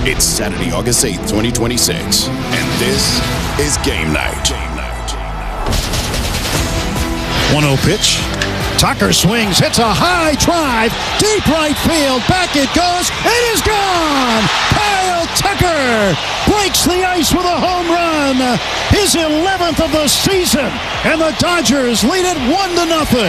It's Saturday, August 8th, 2026, and this is Game Night. 1-0 pitch. Tucker swings, hits a high drive, deep right field, back it goes, it is gone! Kyle Tucker breaks the ice with a home run, his 11th of the season, and the Dodgers lead it 1-0.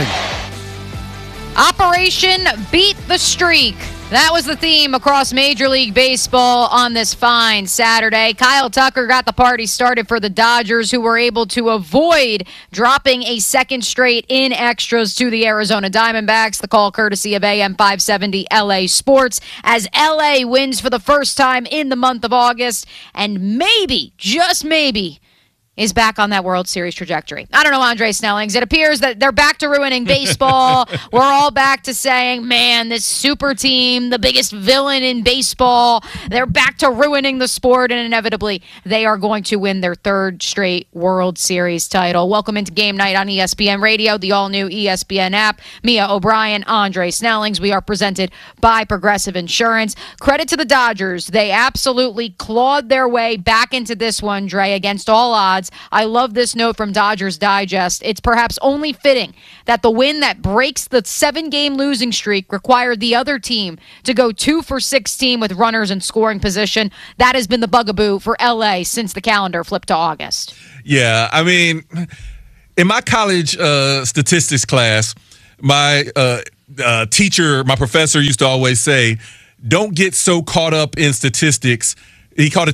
Operation Beat the Streak. That was the theme across Major League Baseball on this fine Saturday. Kyle Tucker got the party started for the Dodgers, who were able to avoid dropping a second straight in extras to the Arizona Diamondbacks. The call courtesy of AM 570 LA Sports, as LA wins for the first time in the month of August, and maybe, just maybe, is back on that World Series trajectory. I don't know, Andre Snellings. It appears that they're back to ruining baseball. We're all back to saying, man, this super team, the biggest villain in baseball, they're back to ruining the sport, and inevitably they are going to win their third straight World Series title. Welcome into Game Night on ESPN Radio, the all-new ESPN app. Mia O'Brien, Andre Snellings. We are presented by Progressive Insurance. Credit to the Dodgers. They absolutely clawed their way back into this one, Dre, against all odds. I love this note from Dodgers Digest. It's perhaps only fitting that the win that breaks the 7-game losing streak required the other team to go 2 for 16 with runners in scoring position. That has been the bugaboo for LA since the calendar flipped to August. Yeah, I mean, in my college statistics class, my teacher, my professor used to always say, don't get so caught up in statistics. He called it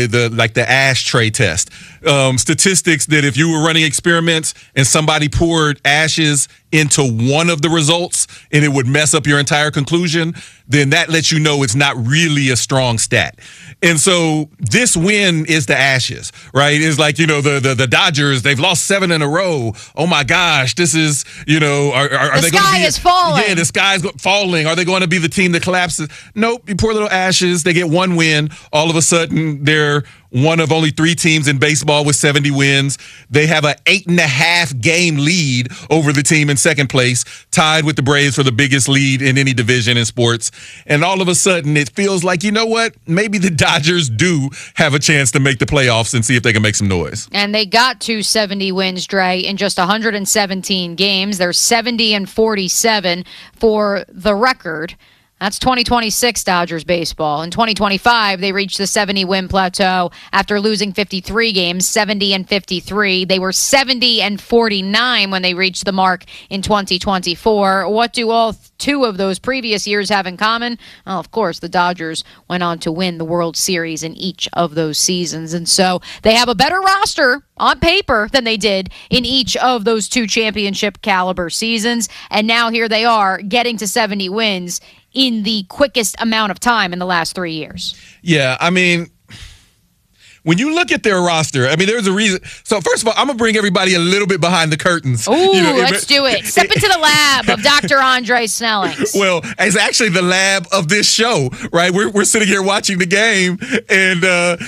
the ashtray test. Statistics that if you were running experiments and somebody poured ashes into one of the results and it would mess up your entire conclusion, then that lets you know it's not really a strong stat. And so this win is the ashes, right? It's like, the Dodgers, they've lost 7 in a row. Oh my gosh, this is, are they going to be? The sky is falling. Yeah, the sky's falling. Are they going to be the team that collapses? Nope, you pour little ashes, they get one win. All of a sudden, they're one of only 3 teams in baseball with 70 wins. They have an 8.5 game lead over the team in second place, tied with the Braves for the biggest lead in any division in sports. And all of a sudden, it feels like, you know what? Maybe the Dodgers do have a chance to make the playoffs and see if they can make some noise. And they got to 70 wins, Dre, in just 117 games. They're 70-47 for the record. That's 2026 Dodgers baseball. In 2025, they reached the 70-win plateau after losing 53 games, 70-53. They were 70-49 when they reached the mark in 2024. What do all 2 of those previous years have in common? Well, of course, the Dodgers went on to win the World Series in each of those seasons. And so they have a better roster on paper than they did in each of those 2 championship caliber seasons. And now here they are getting to 70 wins in the quickest amount of time in the last 3 years. Yeah, I mean, when you look at their roster, I mean, there's a reason. So first of all, I'm going to bring everybody a little bit behind the curtains. Ooh, let's do it. Step into the lab of Dr. Andre Snellings. Well, it's actually the lab of this show, right? We're sitting here watching the game, and,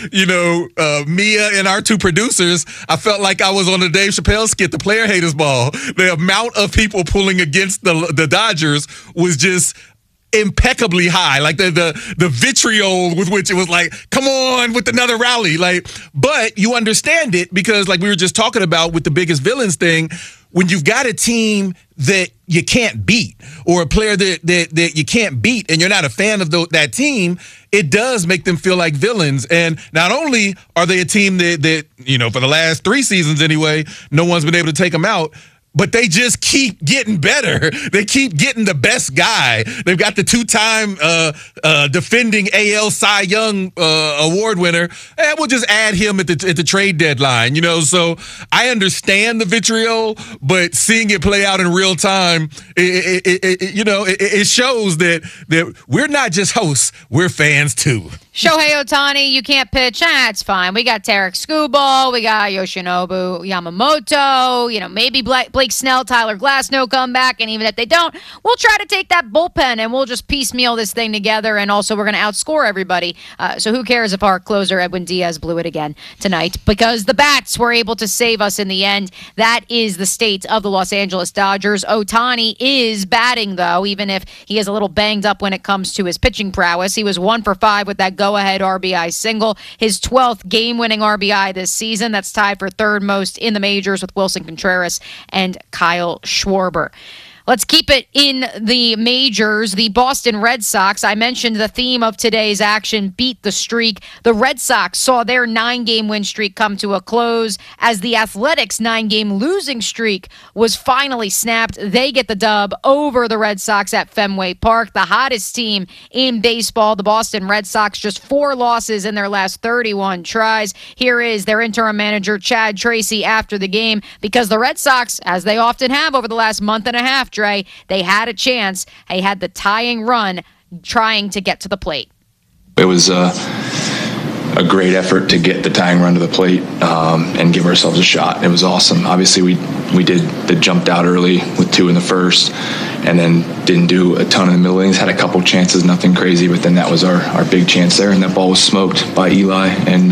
Mia and our 2 producers, I felt like I was on the Dave Chappelle skit, The Player Haters Ball. The amount of people pulling against the Dodgers was just impeccably high, like the vitriol with which it was like, come on with another rally, but you understand it because, like we were just talking about with the biggest villains thing, when you've got a team that you can't beat or a player that you can't beat and you're not a fan of that team, it does make them feel like villains. And not only are they a team that for the last 3 seasons anyway, no one's been able to take them out, but they just keep getting better. They keep getting the best guy. They've got the 2-time defending AL Cy Young award winner. And we'll just add him at the trade deadline. So I understand the vitriol, but seeing it play out in real time, it shows that we're not just hosts, we're fans too. Shohei Ohtani, you can't pitch. It's fine. We got Tarek Skubal. We got Yoshinobu Yamamoto. Maybe Blake Snell, Tyler Glasnow come back. And even if they don't, we'll try to take that bullpen and we'll just piecemeal this thing together. And also, we're going to outscore everybody. So who cares if our closer, Edwin Diaz, blew it again tonight? Because the bats were able to save us in the end. That is the state of the Los Angeles Dodgers. Ohtani is batting, though, even if he is a little banged up when it comes to his pitching prowess. He was 1 for 5 with that go go-ahead RBI single, his 12th game-winning RBI this season. That's tied for third most in the majors with Wilson Contreras and Kyle Schwarber. Let's keep it in the majors. The Boston Red Sox, I mentioned the theme of today's action, beat the streak. The Red Sox saw their 9-game win streak come to a close as the Athletics' 9-game losing streak was finally snapped. They get the dub over the Red Sox at Fenway Park. The hottest team in baseball, the Boston Red Sox, just 4 losses in their last 31 tries. Here is their interim manager, Chad Tracy, after the game, because the Red Sox, as they often have over the last month and a half, they had a chance. They had the tying run trying to get to the plate. It was a great effort to get the tying run to the plate and give ourselves a shot. It was awesome. Obviously, we jumped out early with 2 in the first and then didn't do a ton in the middle innings. Had a couple chances, nothing crazy, but then that was our big chance there, and that ball was smoked by Eli. And,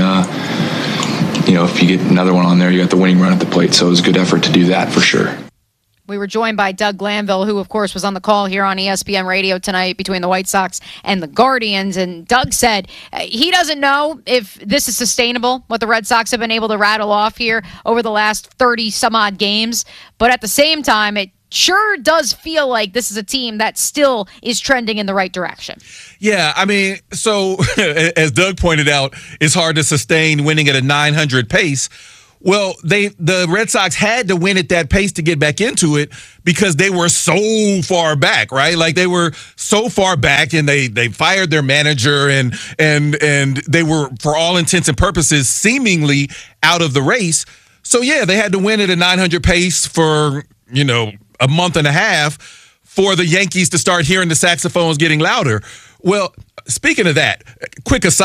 if you get another one on there, you got the winning run at the plate. So it was a good effort to do that for sure. We were joined by Doug Glanville, who, of course, was on the call here on ESPN Radio tonight between the White Sox and the Guardians. And Doug said he doesn't know if this is sustainable, what the Red Sox have been able to rattle off here over the last 30-some-odd games. But at the same time, it sure does feel like this is a team that still is trending in the right direction. Yeah, I mean, so as Doug pointed out, it's hard to sustain winning at a 900 pace. Well, the Red Sox had to win at that pace to get back into it because they were so far back, right? Like they were so far back, and they fired their manager, and they were, for all intents and purposes, seemingly out of the race. So yeah, they had to win at a 900 pace for a month and a half for the Yankees to start hearing the saxophones getting louder. Well, speaking of that, quick aside.